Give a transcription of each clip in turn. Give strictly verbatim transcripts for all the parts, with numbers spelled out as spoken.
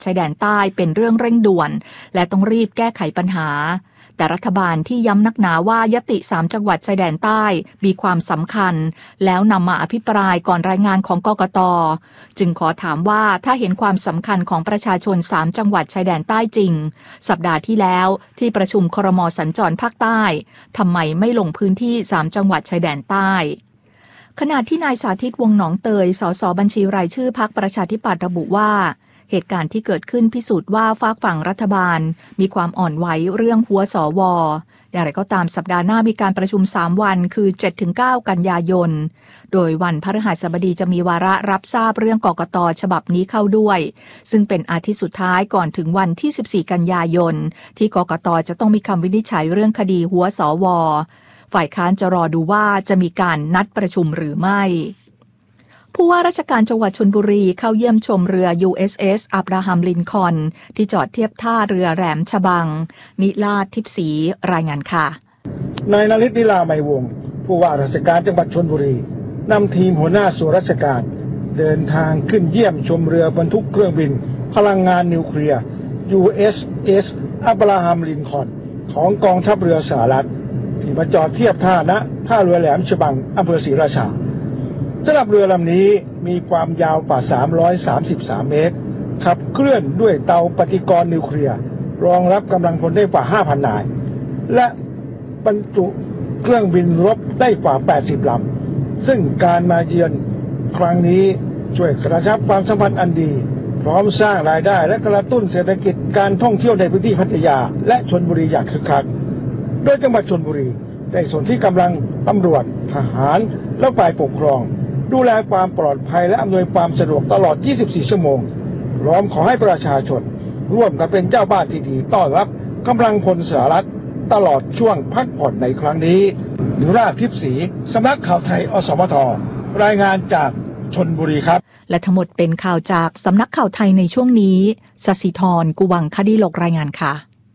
ชายแดนใต้เป็นเรื่องเร่งด่วนและต้องรีบแก้ไขปัญหาแต่รัฐบาลที่ย้ำนักหนาว่ายติสามจังหวัดชายแดนใต้มีความสำคัญแล้วนำมาอภิปรายก่อนรายงานของกกต.จึงขอถามว่าถ้าเห็นความสำคัญของประชาชนสามจังหวัดชายแดนใต้จริงสัปดาห์ที่แล้วที่ประชุมครม.สัญจรภาคใต้ทำไมไม่ลงพื้นที่สามจังหวัดชายแดนใต้ขณะที่นายสาธิตวงศ์หนองเตยสสบัญชีรายชื่อพรรคประชาธิปัตย์ระบุว่าเหตุการณ์ที่เกิดขึ้นพิสูจน์ว่าฝากฝั่งรัฐบาลมีความอ่อนไหวเรื่องหัวสวอย่างไรก็ตามสัปดาห์หน้ามีการประชุมสามวันคือ เจ็ดถึงเก้า กันยายนโดยวันพฤหัสบดีจะมีวาระรับทราบเรื่องกกต.ฉบับนี้เข้าด้วยซึ่งเป็นอาทิตย์สุดท้ายก่อนถึงวันที่สิบสี่กันยายนที่กกต.จะต้องมีคำวินิจฉัยเรื่องคดีหัวสวฝ่ายค้านจะรอดูว่าจะมีการนัดประชุมหรือไม่ผู้ว่าราชการจังหวัดชลบุรีเข้าเยี่ยมชมเรือ ยู เอส เอส อับราฮัมลินคอล์นที่จอดเทียบท่าเรือแหลมฉบังนิลาศทิพย์ศรีรายงานค่ะนายนฤทธิ์นิลาไมยวงศ์ผู้ว่าราชการจังหวัดชลบุรีนำทีมหัวหน้าส่วนราชการเดินทางขึ้นเยี่ยมชมเรือบรรทุกเครื่องบินพลังงานนิวเคลียร์ ยู เอส เอส อับราฮัมลินคอล์นของกองทัพเรือสหรัฐที่มาจอดเทียบท่าณท่าเรือแหลมฉบังอำเภอศรีราชาสำหรับเรือลำนี้มีความยาวกว่าสามร้อยสามสิบสามเมตรขับเคลื่อนด้วยเตาปฏิกรณ์นิวเคลียร์รองรับกำลังพลได้กว่า ห้าพัน นายและบรรจุเครื่องบินรบได้กว่าแปดสิบลำซึ่งการมาเยือนครั้งนี้ช่วยกระชับความสัมพันธ์อันดีพร้อมสร้างรายได้และกระตุ้นเศรษฐกิจการท่องเที่ยวในพื้นที่พัทยาและชลบุรีอย่างคึกคักโดยจังหวัดชลบุรีได้ส่วนที่กำลังตำรวจทหารและฝ่ายปกครองดูแลความปลอดภัยและอำนวยความสะดวกตลอดยี่สิบสี่ชั่วโมงพร้อมขอให้ประชาชนร่วมกันเป็นเจ้าบ้านที่ดีต้อนรับกำลังพลสหรัฐตลอดช่วงพักผ่อนในครั้งนี้นิราชทิพย์ศรีสำนักข่าวไทยอสมทรายงานจากชลบุรีครับและทั้งหมดเป็นข่าวจากสำนักข่าวไทยในช่วงนี้ศศิธรกุวังคดีโลกรายงานค่ะ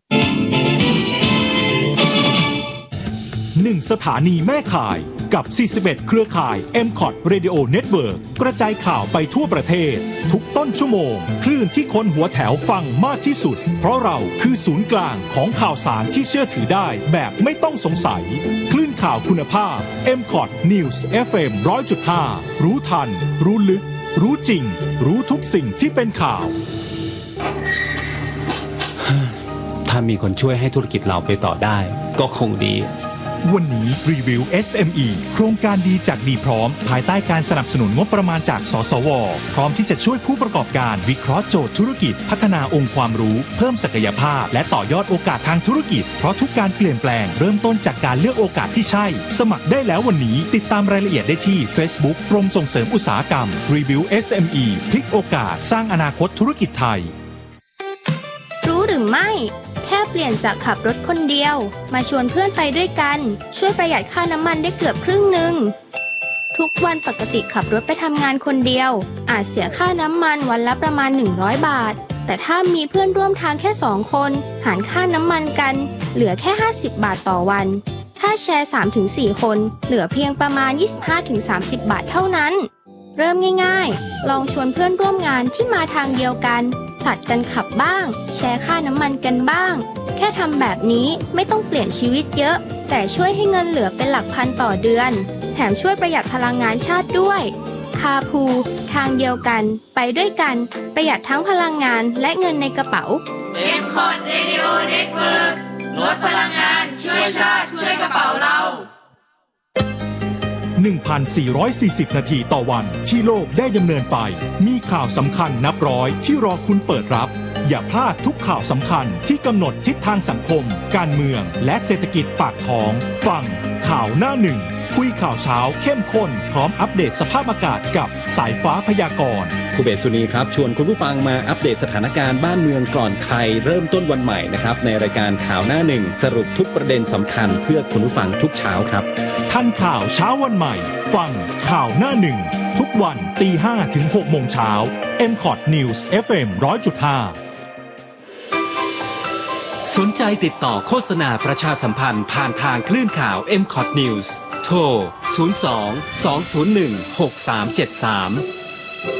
หนึ่งสถานีแม่ข่ายกับสี่สิบเอ็ดเครือข่าย เอ็ม คอท Radio Network กระจายข่าวไปทั่วประเทศทุกต้นชั่วโมงคลื่นที่คนหัวแถวฟังมากที่สุดเพราะเราคือศูนย์กลางของข่าวสารที่เชื่อถือได้แบบไม่ต้องสงสัยคลื่นข่าวคุณภาพ เอ็ม คอท News เอฟ เอ็ม หนึ่งร้อยจุดห้า รู้ทันรู้ลึกรู้จริงรู้ทุกสิ่งที่เป็นข่าวถ้ามีคนช่วยให้ธุรกิจเราไปต่อได้ก็คงดีวันนี้รีวิว เอส เอ็ม อี โครงการดีจากดีพร้อมภายใต้การสนับสนุนงบประมาณจากสสวพร้อมที่จะช่วยผู้ประกอบการวิเคราะห์โจทย์ธุรกิจพัฒนาองค์ความรู้เพิ่มศักยภาพและต่อยอดโอกาสทางธุรกิจเพราะทุกการเปลี่ยนแปลงเริ่มต้นจากการเลือกโอกาสที่ใช่สมัครได้แล้ววันนี้ติดตามรายละเอียดได้ที่ Facebook กรมส่งเสริมอุตสาหกรรมรีวิว เอส เอ็ม อี พลิกโอกาสสร้างอนาคตธุรกิจไทยรู้หรือไม่แค่เปลี่ยนจากขับรถคนเดียวมาชวนเพื่อนไปด้วยกันช่วยประหยัดค่าน้ำมันได้เกือบครึ่งหนึ่งทุกวันปกติขับรถไปทำงานคนเดียวอาจเสียค่าน้ำมันวันละประมาณหนึ่งร้อยบาทแต่ถ้ามีเพื่อนร่วมทางแค่สองคนหารค่าน้ำมันกันเหลือแค่ห้าสิบบาทต่อวันถ้าแชร์ สามถึงสี่ คนเหลือเพียงประมาณ ยี่สิบห้าถึงสามสิบ บาทเท่านั้นเริ่มง่ายๆลองชวนเพื่อนร่วมงานที่มาทางเดียวกันผลัดกันขับบ้างแชร์ค่าน้ำมันกันบ้างแค่ทำแบบนี้ไม่ต้องเปลี่ยนชีวิตเยอะแต่ช่วยให้เงินเหลือเป็นหลักพันต่อเดือนแถมช่วยประหยัดพลังงานชาติด้วยคาพูทางเดียวกันไปด้วยกันประหยัดทั้งพลังงานและเงินในกระเป๋าเอ็ม คอท Radio Network ลดพลังงานช่วยชาติช่วยกระเป๋าเราหนึ่งพันสี่ร้อยสี่สิบ นาทีต่อวันที่โลกได้ดำเนินไปมีข่าวสำคัญนับร้อยที่รอคุณเปิดรับอย่าพลาดทุกข่าวสำคัญที่กำหนดทิศทางสังคมการเมืองและเศรษฐกิจปากท้องฟังข่าวหน้าหนึ่งคุยข่าวเช้าเข้มข้นพร้อมอัปเดตสภาพอากาศกับสายฟ้าพยากรณ์ครูเบศสุนีครับชวนคุณผู้ฟังมาอัปเดตสถานการณ์บ้านเมืองก่อนใครเริ่มต้นวันใหม่นะครับในรายการข่าวหน้าหนึ่งสรุปทุกประเด็นสำคัญเพื่อคุณผู้ฟังทุกเช้าครับทันข่าวเช้าวันใหม่ฟังข่าวหน้าหนึ่งทุกวันตีห้าถึงหกโมงเช้า เอ็ม คอท News เอฟ เอ็ม หนึ่งร้อยจุดห้าสนใจติดต่อโฆษณาประชาสัมพันธ์ผ่านทางคลื่นข่าว เอ็ม คอท News โทรศูนย์ สอง สอง ศูนย์ หนึ่ง หก สาม เจ็ด สาม